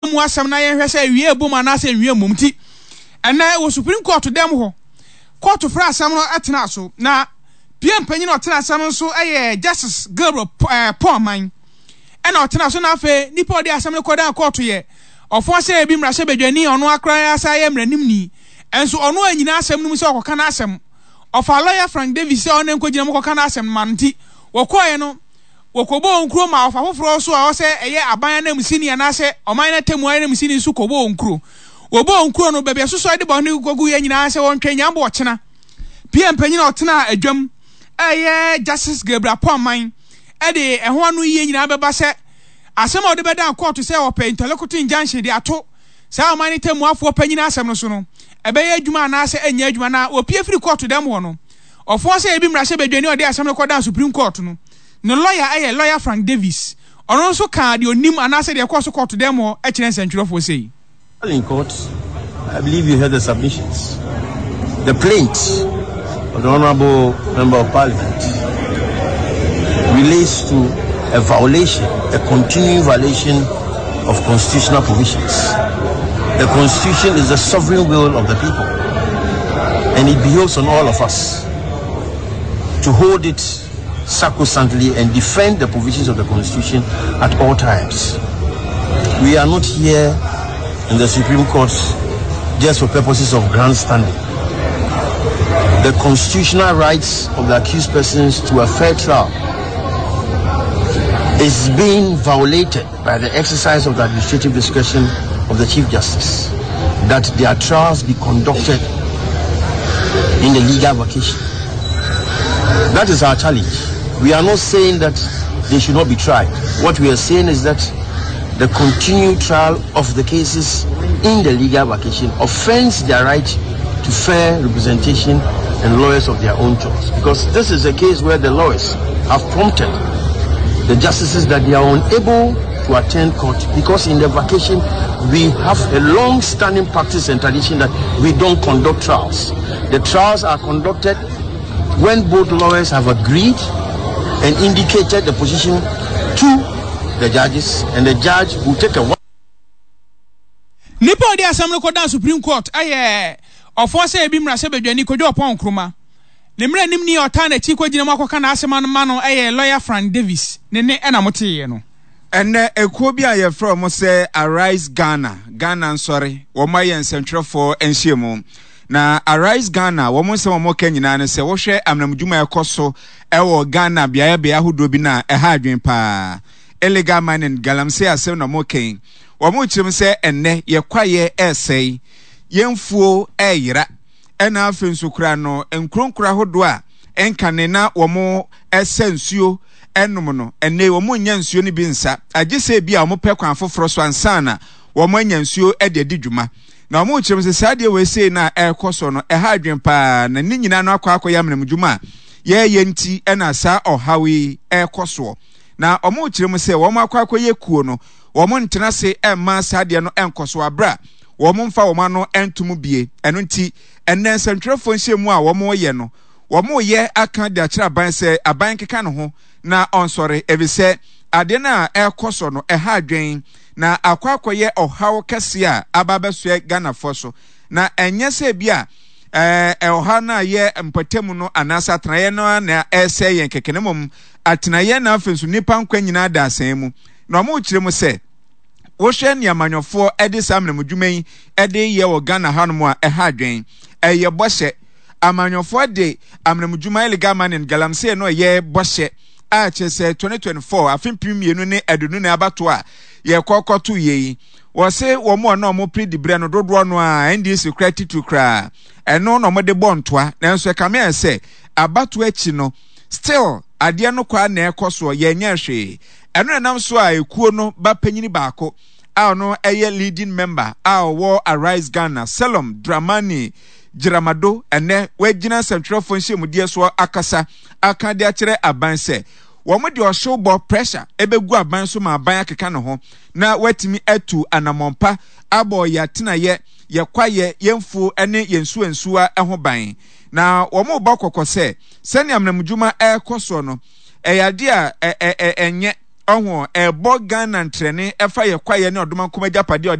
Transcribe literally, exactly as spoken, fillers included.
mu asem na ye hwese wie bom anase wie mumti ena wo Supreme Court dem ho court fra asem no atena so na P M panyin otena asem so eye Justice Gabriel Poman ena otena so na afa nipa odi asem no koda court ye ofo se ebi mrase bedwani ono akran asa ye mranim ni enso ono anyina asem num se okoka na asem ofa lawyer Frank Davis se ono enkogina mokoka na asem manti wokoye no wokobo onkro ma ofa foforo so a o se eye aban na musini na se oman na temu na musini so kobo onkro wobo onkro no bebe so so de bo ne gogu ye nyina se wontwe nyambo ochena P M panyin otena adwam eye Justice Gabriel Poman e de eho anu ye nyina beba se asem o de beda court se o pe interlocuting injunction de ato sa oman temu afo panyin asem no so no ebe ye adwuma na se enya adwuma na opie free court dem ho no ofo se ebi mrase bedwani o de asem no koda Supreme Court no no lawyer eh lawyer Frank Davis ono so ka de onim anase de court court dem ho e kire sentry for say in court. I believe you heard the submissions. The plaint of the Honorable Member of Parliament relates to a violation, a continuing violation of constitutional provisions. The Constitution is the sovereign will of the people, and it behoves on all of us to hold it sacrosanctly and defend the provisions of the Constitution at all times. We are not here in the Supreme Court just for purposes of grandstanding. The constitutional rights of the accused persons to a fair trial is being violated by the exercise of the administrative discretion of the Chief Justice, that their trials be conducted in the legal vacation. That is our challenge. We are not saying that they should not be tried. What we are saying is that the continued trial of the cases in the legal vacation offends their right to fair representation and lawyers of their own choice. Because this is a case where the lawyers have prompted the justices that they are unable to attend court because in the vacation we have a long-standing practice and tradition that we don't conduct trials. The trials are conducted when both lawyers have agreed and indicated the position to the judges, and the judge will take a nipa odi asam no kodan Supreme Court aye ofo se ebi mrase bedwani kojo opon kroma ne mra nim ni ota na chi kogina makoka na asema no ma no aye lawyer Frank Davis ne ne na moteye no ene ekuo bi aye from mo se Arise Ghana Ghana nsori wo maye nsentwerefo enhiemu na Arise Ghana wo mo se mo kanyina ne se wo hwe amnamdwuma ekoso ewo Ghana bia bia hodo bi na eha adwen pa illegal mining galamsey asem na mo ken wo mo chirim se enne ye kwaye esei yemfuo eyira ena afensukura no enkronkura hodo a enkane na wo mo esensuo enum no enne wo mo nya nsuo ni bi nsa agese bi a wo mo pe kwan foforo so ansana wo mo nya nsuo e de didwuma na wo mo chirim se sade we sei na ekoso no eha adwen pa na ni nyina no akwa akwa yamnamdwuma ye ye nti ena sa ohawi ekoso na omo chirem se wo mo akwa akoye kuo no wo mo ntena se emma sade no enkoso abra wo mo mfa wo ma no entum bie eno nti enen sentwerefo nhemu a wo mo ye no wo mo ye aka de akira ban se aban keka no ho na onsore ebise ade na ekoso no eha adwen na akwa akoye ohawo kese a ababeso Ghana foso na enye se bia eh oha na ye mpatemu no anasa traye no na ese yen kekene mom atenaye na afensu nipa nkwa nyina da asan mu na mo kirem se wo hwe ne amanyofo ede samnam dwuman ede ye wo Ghana hanom a eha adwen eye bohye amanyofo de amnam dwuman illegal mining galamsey no ye bohye a chese twenty twenty-four afimpim mienu ne adunu na abato a ye kokoto ye wo se wo mo na mo pre dibre no dodo no a N D C credit to kra eno no mo de bontoa nanso kame se abato achi no still ade no kwa na ekoso ye nya hwe eno enam so a ekuo no ba panyini baako a no eye leading member a wo Arise Ghana Salom Dramani Jiramado ene wagina sentwerefo nhemudie so akasa aka de akere aban se wo mo de oshobo pressure ebegu aban so ma aban akeka no ho na watimi atu anamompa abo ya tenaye ye kwaye yemfu ene yensu ensua eho ban na wo mo ba kokose sene amnamdwuma ekoso no eyade a enye oho ebo Ghana ntrene efa ye kwaye ne odoma komagya pade